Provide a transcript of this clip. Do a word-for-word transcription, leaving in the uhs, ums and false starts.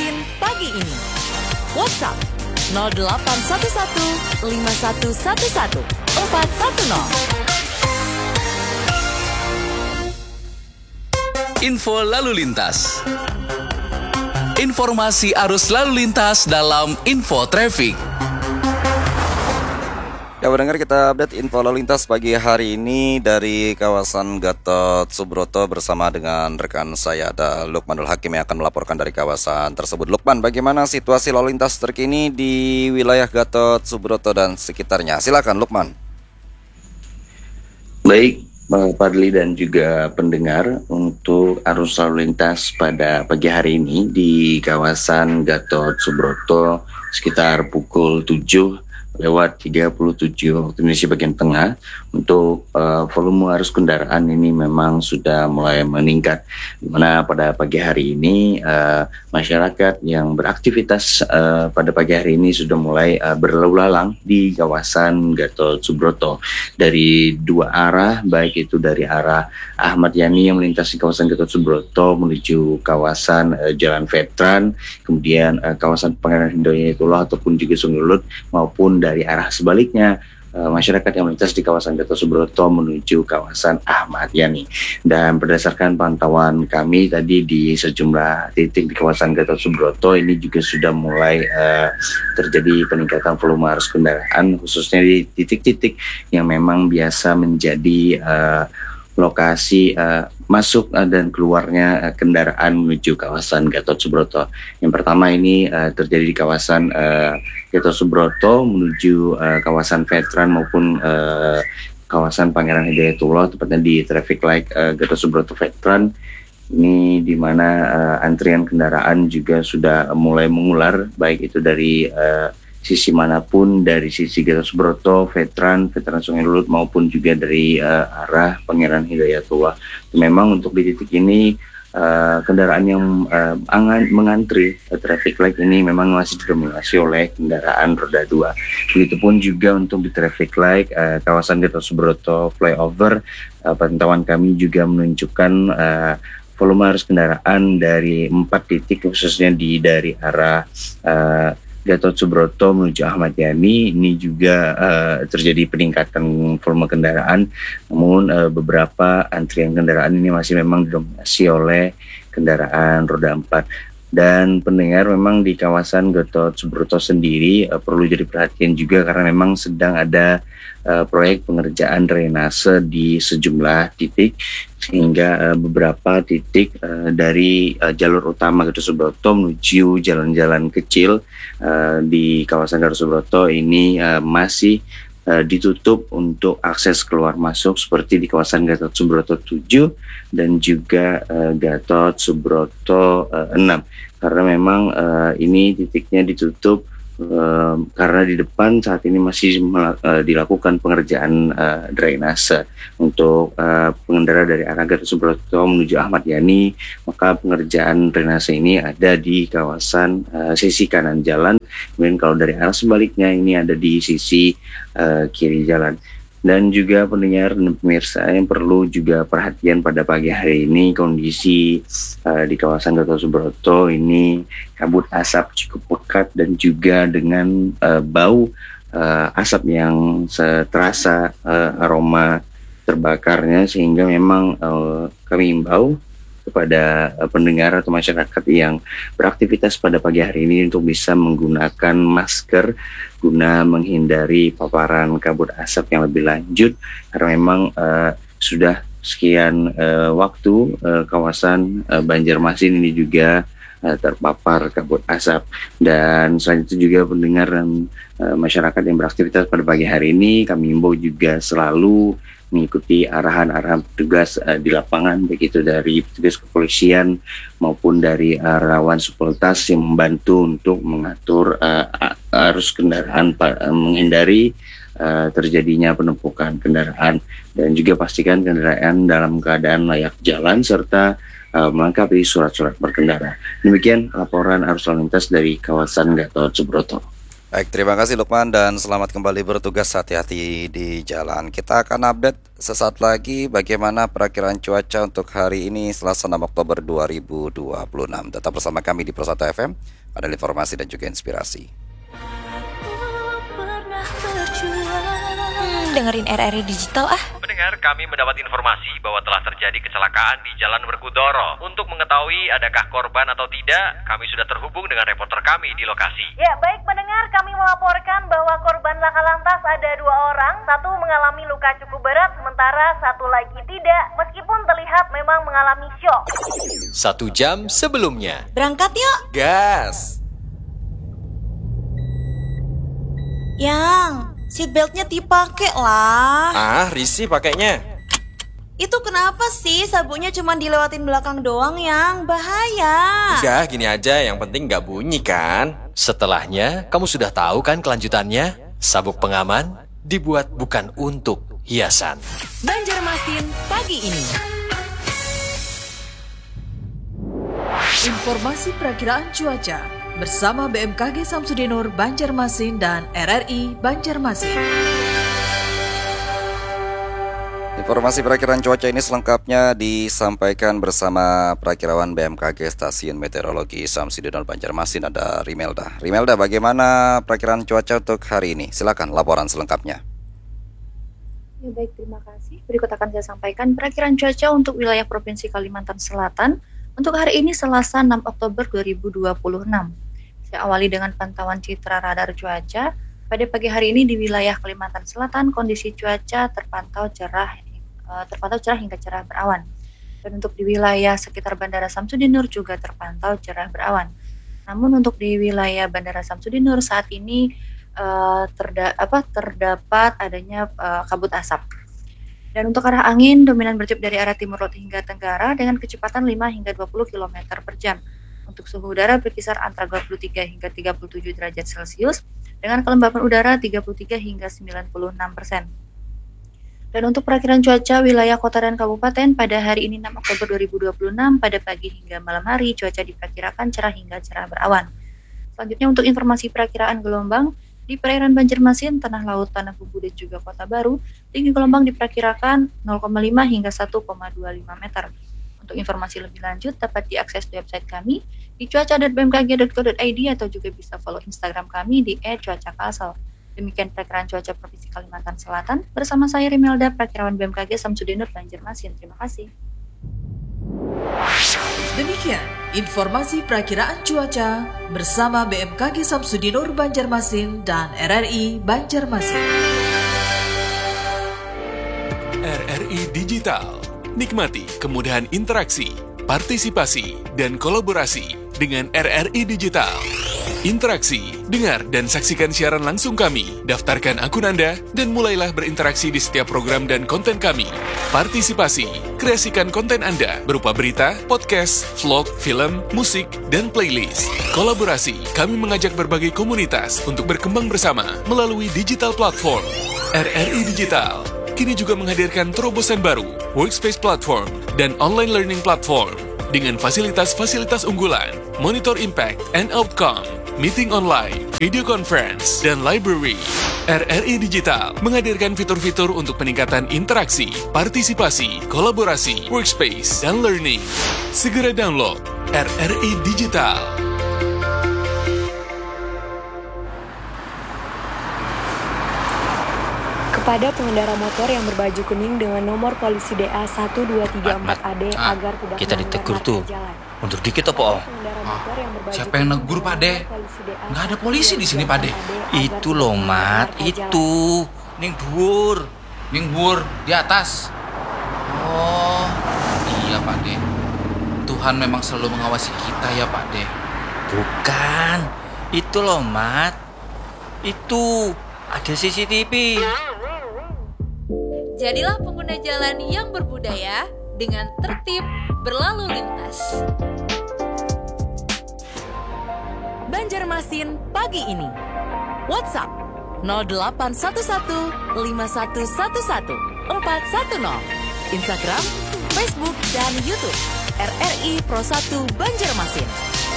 Yakin pagi ini. WhatsApp nol delapan satu satu lima satu satu satu empat satu nol. Info lalu lintas. Informasi arus lalu lintas dalam Info Traffic. Ya, pendengar, kita update info lalu lintas pagi hari ini dari kawasan Gatot Subroto bersama dengan rekan saya ada Lukmanul Hakim yang akan melaporkan dari kawasan tersebut. Lukman, bagaimana situasi lalu lintas terkini di wilayah Gatot Subroto dan sekitarnya? Silakan Lukman. Baik, Bang Fadli dan juga pendengar, untuk arus lalu lintas pada pagi hari ini di kawasan Gatot Subroto sekitar pukul tujuh lewat tiga puluh tujuh waktu Indonesia bagian tengah, untuk uh, volume arus kendaraan ini memang sudah mulai meningkat, di mana pada pagi hari ini uh, masyarakat yang beraktivitas uh, pada pagi hari ini sudah mulai uh, berlalu lalang di kawasan Gatot Subroto dari dua arah, baik itu dari arah Ahmad Yani yang melintasi kawasan Gatot Subroto menuju kawasan uh, Jalan Veteran, kemudian uh, kawasan Pangeran Hidayatullah ataupun juga Sungai Lut, maupun dari arah sebaliknya uh, masyarakat yang melintas di kawasan Gatot Subroto menuju kawasan Ahmad Yani. Dan berdasarkan pantauan kami tadi di sejumlah titik di kawasan Gatot Subroto ini juga sudah mulai uh, terjadi peningkatan volume arus kendaraan, khususnya di titik-titik yang memang biasa menjadi uh, lokasi uh, masuk uh, dan keluarnya uh, kendaraan menuju kawasan Gatot Subroto. Yang pertama ini uh, terjadi di kawasan uh, Gatot Subroto menuju uh, kawasan Veteran maupun uh, kawasan Pangeran Hidayatullah, tepatnya di traffic light uh, Gatot Subroto Veteran. Ini di mana uh, antrian kendaraan juga sudah mulai mengular, baik itu dari uh, sisi manapun, dari sisi Gatot Subroto, Veteran, Veteran Sungai Lut, maupun juga dari uh, arah Pangeran Hidayatullah. Memang untuk di titik ini uh, kendaraan yang uh, angan, mengantri uh, traffic light ini memang masih didominasi oleh kendaraan roda dua. Begitupun juga untuk di traffic light uh, kawasan Gatot Subroto flyover, uh, pantauan kami juga menunjukkan uh, volume arus kendaraan dari empat titik, khususnya di dari arah uh, Gatot Subroto menuju Ahmad Yani ini juga uh, terjadi peningkatan volume kendaraan, namun uh, beberapa antrian kendaraan ini masih memang didominasi oleh kendaraan roda empat. Dan pendengar, memang di kawasan Gatot Subroto sendiri uh, perlu jadi perhatian juga karena memang sedang ada uh, proyek pengerjaan drainase di sejumlah titik, sehingga uh, beberapa titik uh, dari uh, jalur utama Gatot Subroto menuju jalan-jalan kecil uh, di kawasan Gatot Subroto ini uh, masih uh, ditutup untuk akses keluar masuk, seperti di kawasan Gatot Subroto tujuh dan juga uh, Gatot Subroto uh, enam, karena memang uh, ini titiknya ditutup uh, karena di depan saat ini masih uh, dilakukan pengerjaan uh, drainase untuk uh, pengendara dari arah Gatot Subroto menuju Ahmad Yani. Maka pengerjaan drainase ini ada di kawasan uh, sisi kanan jalan, kemudian kalau dari arah sebaliknya ini ada di sisi uh, kiri jalan. Dan juga pendengar dan pemirsa yang perlu juga perhatian pada pagi hari ini, kondisi uh, di kawasan Gatot Subroto ini kabut asap cukup pekat dan juga dengan uh, bau uh, asap yang terasa uh, aroma terbakarnya, sehingga memang uh, kami himbau kepada uh, pendengar atau masyarakat yang beraktivitas pada pagi hari ini untuk bisa menggunakan masker guna menghindari paparan kabut asap yang lebih lanjut, karena memang uh, sudah sekian uh, waktu uh, kawasan uh, Banjarmasin ini juga uh, terpapar kabut asap. Dan selain itu juga pendengar dan uh, masyarakat yang beraktivitas pada pagi hari ini, kami himbau juga selalu mengikuti arahan-arahan petugas uh, di lapangan, baik itu dari petugas kepolisian maupun dari uh, relawan supeltas yang membantu untuk mengatur uh, arus kendaraan, uh, menghindari uh, terjadinya penumpukan kendaraan, dan juga pastikan kendaraan dalam keadaan layak jalan serta uh, melengkapi surat-surat berkendara. Demikian laporan arus lalu lintas dari kawasan Gatot Subroto. Baik, terima kasih Lukman dan selamat kembali bertugas, hati-hati di jalan. Kita akan update sesaat lagi bagaimana perakiraan cuaca untuk hari ini Selasa enam Oktober dua ribu dua puluh enam. Tetap bersama kami di Pro satu F M, ada informasi dan juga inspirasi. Hmm, dengerin R R I Digital ah. Pendengar, kami mendapat informasi bahwa telah terjadi kecelakaan di Jalan Werkudara. Untuk mengetahui adakah korban atau tidak, kami sudah terhubung dengan reporter kami di lokasi. Ya, baik pendengar, kami melaporkan bahwa korban laka lantas ada dua orang. Satu mengalami luka cukup berat, sementara satu lagi tidak, meskipun terlihat memang mengalami syok. Satu jam sebelumnya. Berangkat yuk. Gas. Yang seatbeltnya dipakai lah. Ah, risih pakainya. Itu kenapa sih sabuknya cuma dilewatin belakang doang, Yang? Bahaya. Udah gini aja, yang penting gak bunyi kan. Setelahnya, kamu sudah tahu kan kelanjutannya? Sabuk pengaman dibuat bukan untuk hiasan. Banjarmasin pagi ini. Informasi perakiraan cuaca bersama B M K G Samsudinur Banjarmasin dan R R I Banjarmasin. Informasi perakiraan cuaca ini selengkapnya disampaikan bersama perakirawan B M K G Stasiun Meteorologi Samsudinur Banjarmasin, ada Rimelda. Rimelda, bagaimana perakiraan cuaca untuk hari ini? Silakan laporan selengkapnya. Ya, baik, terima kasih. Berikut akan saya sampaikan perakiraan cuaca untuk wilayah Provinsi Kalimantan Selatan untuk hari ini Selasa enam Oktober dua ribu dua puluh enam. Saya awali dengan pantauan citra radar cuaca. Pada pagi hari ini di wilayah Kalimantan Selatan kondisi cuaca terpantau cerah, uh, terpantau cerah hingga cerah berawan. Dan untuk di wilayah sekitar Bandara Samsudinur juga terpantau cerah berawan. Namun untuk di wilayah Bandara Samsudinur saat ini uh, terda- apa, terdapat adanya uh, kabut asap. Dan untuk arah angin dominan bertiup dari arah timur laut hingga tenggara dengan kecepatan lima hingga dua puluh kilometer per jam. Untuk suhu udara berkisar antara dua puluh tiga hingga tiga puluh tujuh derajat Celcius dengan kelembapan udara tiga puluh tiga hingga sembilan puluh enam persen. Dan untuk perakiraan cuaca wilayah kota dan kabupaten pada hari ini enam Oktober dua ribu dua puluh enam pada pagi hingga malam hari cuaca diperkirakan cerah hingga cerah berawan. Selanjutnya untuk informasi perakiraan gelombang di perairan Banjarmasin, Tanah Laut, Tanah Bumbu dan juga Kota Baru, tinggi gelombang diperkirakan nol koma lima hingga satu koma dua lima meter. Untuk informasi lebih lanjut dapat diakses di website kami di cuaca dot b m k g dot co dot i d atau juga bisa follow Instagram kami di et cuaca kalsel. Demikian perakiraan cuaca Provinsi Kalimantan Selatan bersama saya Rimelda, perakirawan B M K G Samsudinur Banjarmasin. Terima kasih. Demikian informasi perakiraan cuaca bersama B M K G Samsudinur Banjarmasin dan R R I Banjarmasin. R R I Digital. Nikmati kemudahan interaksi, partisipasi, dan kolaborasi dengan R R I Digital. Interaksi, dengar dan saksikan siaran langsung kami, daftarkan akun Anda, dan mulailah berinteraksi di setiap program dan konten kami. Partisipasi, kreasikan konten Anda berupa berita, podcast, vlog, film, musik, dan playlist. Kolaborasi, kami mengajak berbagai komunitas untuk berkembang bersama melalui digital platform. R R I Digital kini juga menghadirkan terobosan baru, workspace platform, dan online learning platform dengan fasilitas-fasilitas unggulan, monitor impact and outcome, meeting online, video conference, dan library. R R I Digital menghadirkan fitur-fitur untuk peningkatan interaksi, partisipasi, kolaborasi, workspace, dan learning. Segera download R R I Digital. Kepada pengendara motor yang berbaju kuning dengan nomor polisi D A satu dua tiga empat A D ah, agar tidak kita ditegur tuh. Mundur dikit apa, Om? Ah, siapa yang negur, Pak De? Nggak ada polisi di sini, Pak De. Itu loh, Mat, itu. Ning dhuwur. Ning dhuwur di atas. Oh, iya, Pak De. Tuhan memang selalu mengawasi kita ya, Pak De. Bukan. Itu loh, Mat. Itu ada C C T V. Jadilah pengguna jalan yang berbudaya dengan tertib berlalu lintas. Banjarmasin pagi ini. WhatsApp nol delapan satu satu lima satu satu satu empat satu nol. Instagram, Facebook, dan YouTube R R I Pro satu Banjarmasin.